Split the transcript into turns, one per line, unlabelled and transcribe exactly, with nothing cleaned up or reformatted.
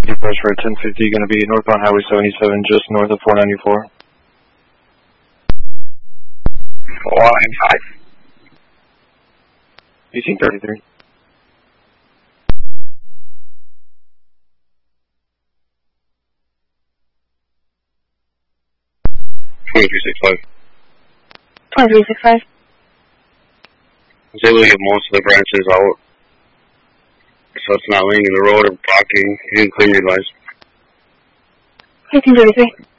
Departure for ten fifty, going to be northbound Highway seventy-seven, just north of four ninety-four.
Line five.
D C thirty-three.
twenty-three sixty-five.
twenty-three sixty-five.
I was able to get most of the branches out, so it's not laying in the road or blocking. You didn't claim your lives.
fifteen thirty-three.